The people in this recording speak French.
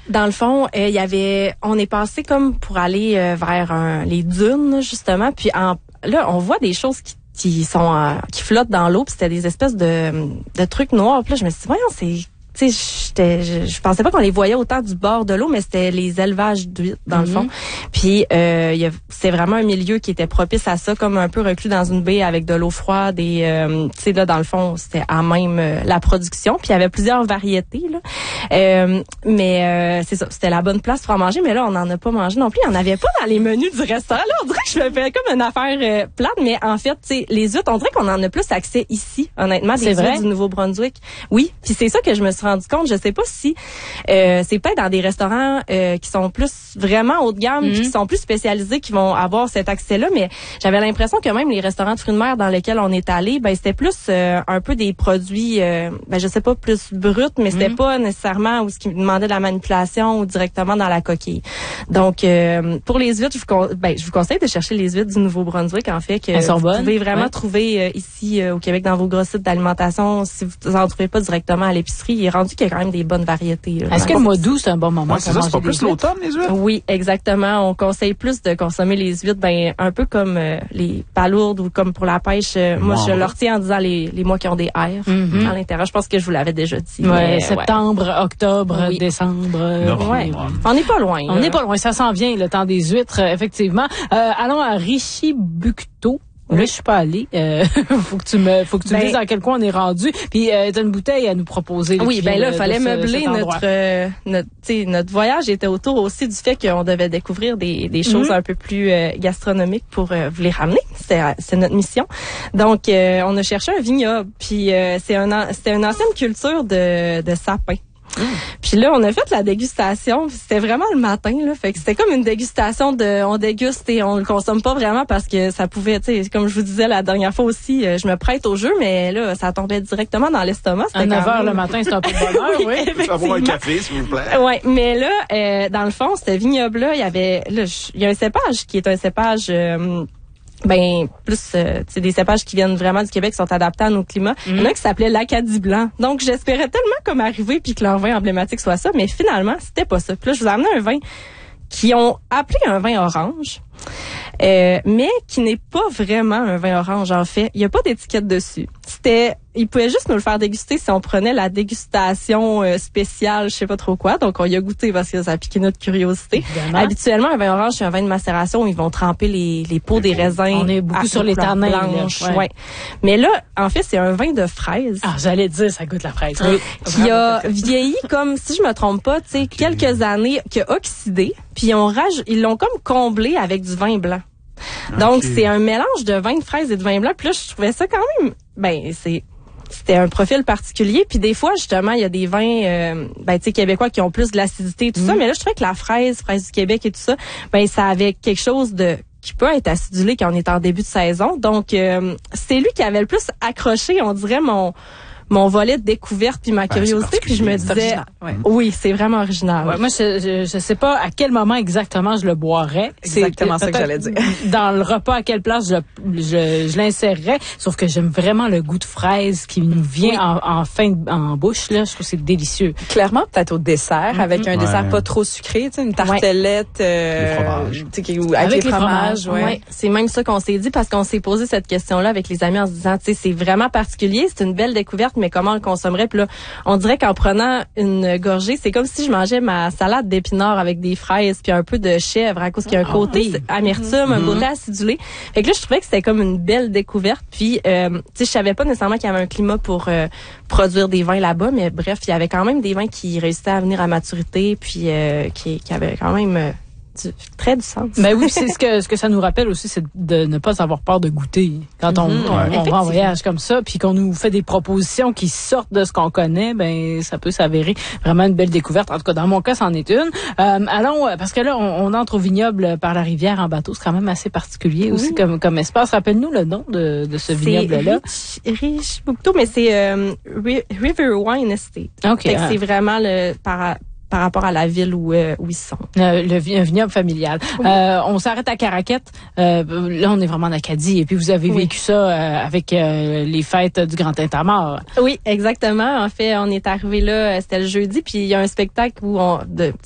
Dans le fond, on est passé comme pour aller vers les dunes, justement. Puis là, on voit des choses qui flottent dans l'eau. Puis c'était des espèces de trucs noirs. Puis là, je me suis dit, voyons, tu sais, je pensais pas qu'on les voyait autant du bord de l'eau, mais c'était les élevages d'huîtres, dans le fond. Puis, c'est vraiment un milieu qui était propice à ça, comme un peu reclus dans une baie avec de l'eau froide et, tu sais, là, dans le fond, c'était à même la production. Puis, il y avait plusieurs variétés, là. Mais c'est ça, c'était la bonne place pour en manger, mais là, on n'en a pas mangé non plus. Il n'y en avait pas dans les menus du restaurant. Là, on dirait que je me fais comme une affaire plate, mais en fait, tu sais, les huîtres, on dirait qu'on en a plus accès ici, honnêtement, des huîtres du Nouveau-Brunswick. Oui, puis c'est ça que je me suis rendu compte. Je sais pas si c'est peut-être dans des restaurants qui sont plus vraiment haut de gamme, puis qui sont plus spécialisés, qui vont avoir cet accès-là, mais j'avais l'impression que même les restaurants de fruits de mer dans lesquels on est allé, ben c'était plus un peu des produits, je sais pas, plus bruts, mais c'était pas nécessairement où ce qui demandait de la manipulation ou directement dans la coquille. Donc pour les huîtres, je vous conseille de chercher les huîtres du Nouveau-Brunswick, en fait, que vous pouvez vraiment trouver ici au Québec dans vos gros sites d'alimentation. Si vous en trouvez pas directement à l'épicerie, il est rendu qu'il y a quand même des bonnes variétés. Est-ce que le mois d'août, c'est un bon moment pour manger c'est pas plus l'automne, les huîtres? Oui, exactement. On conseille plus de consommer les huîtres, un peu comme les palourdes ou comme pour la pêche. Moi, je leur tiens en disant les mois qui ont des airs à l'intérieur. Je pense que je vous l'avais déjà dit. Septembre, octobre, décembre. Ouais. On n'est pas loin. On n'est pas loin. Ça s'en vient, le temps des huîtres, effectivement. Allons à Richibouctou. Là, je suis pas allée. Faut que tu me dises dans quel coin on est rendu. Puis t'as une bouteille à nous proposer. Oui, là, il fallait meubler notre voyage était autour aussi du fait qu'on devait découvrir des choses un peu plus gastronomiques pour vous les ramener. C'est notre mission. Donc on a cherché un vignoble. Puis c'était une ancienne culture de sapin. Puis là, on a fait la dégustation. C'était vraiment le matin, là. Fait que c'était comme une dégustation on déguste et on le consomme pas vraiment parce que ça pouvait, tu sais, comme je vous disais la dernière fois aussi, je me prête au jeu, mais là, ça tombait directement dans l'estomac. À 9h le matin, c'est un peu de bonheur, oui. Je peux avoir un café, s'il vous plaît. Ouais, mais là, dans le fond, ce vignoble-là, il y a un cépage qui est un cépage plus des cépages qui viennent vraiment du Québec, qui sont adaptés à nos climats. Il y en a qui s'appelait l'Acadie blanc. Donc j'espérais tellement comme arriver puis que leur vin emblématique soit ça, mais finalement c'était pas ça. Puis là je vous ai amené un vin qui ont appelé un vin orange, mais qui n'est pas vraiment un vin orange en fait. Il y a pas d'étiquette dessus. Ils pouvaient juste nous le faire déguster si on prenait la dégustation spéciale, je sais pas trop quoi. Donc, on y a goûté parce que ça a piqué notre curiosité. Évidemment. Habituellement, un vin orange, c'est un vin de macération où ils vont tremper les peaux des raisins. On est beaucoup sur les tanins blanches. Ouais. Mais là, en fait, c'est un vin de fraise. Ah, j'allais dire, ça goûte la fraise. Oui. Qui a vieilli comme, si je me trompe pas, tu sais, quelques années, qui a oxydé. Puis ils l'ont comme comblé avec du vin blanc. Donc, c'est un mélange de vin de fraise et de vin blanc. Puis là, je trouvais ça quand même, c'était un profil particulier. Puis des fois, justement, il y a des vins, tu sais, québécois qui ont plus de l'acidité et tout ça. Mais là, je trouvais que la fraise du Québec et tout ça, ça avait quelque chose qui peut être acidulé quand on est en début de saison. Donc, c'est lui qui avait le plus accroché, on dirait, mon volet de découverte puis ma curiosité, puis je me disais oui, c'est vraiment original. Ouais, moi je sais pas à quel moment exactement je le boirais. C'est exactement ça que j'allais dire. Dans le repas, à quelle place je l'insérerais, sauf que j'aime vraiment le goût de fraise qui nous vient en bouche là, je trouve que c'est délicieux. Clairement peut-être au dessert avec un dessert pas trop sucré, tu sais, une tartelette avec les fromages, ouais. C'est même ça qu'on s'est dit parce qu'on s'est posé cette question-là avec les amis en se disant, tu sais, c'est vraiment particulier, c'est une belle découverte, mais comment on le consommerait? Puis là, on dirait qu'en prenant une gorgée, c'est comme si je mangeais ma salade d'épinards avec des fraises puis un peu de chèvre à cause qu'il y a un côté amertume, un côté acidulé. Fait que là, je trouvais que c'était comme une belle découverte. Puis, tu sais, je savais pas nécessairement qu'il y avait un climat pour produire des vins là-bas, mais bref, il y avait quand même des vins qui réussissaient à venir à maturité puis qui avaient quand même très du sens. Ben oui, c'est ce que ça nous rappelle aussi, c'est de ne pas avoir peur de goûter quand on va en voyage comme ça, puis qu'on nous fait des propositions qui sortent de ce qu'on connaît, ça peut s'avérer vraiment une belle découverte. En tout cas, dans mon cas, c'en est une. Allons, parce que là, on entre au vignoble par la rivière en bateau, c'est quand même assez particulier aussi comme espace. Rappelle-nous le nom de ce vignoble-là. Richibouctou, mais c'est River Wine Estate. Okay. C'est vraiment par rapport à la ville où ils sont. Un vignoble familial. On s'arrête à Caraquette. Là, on est vraiment en Acadie. Et puis, vous avez vécu ça avec les fêtes du Grand Tintamarre. Oui, exactement. En fait, on est arrivé là, c'était le jeudi, puis il y a un spectacle où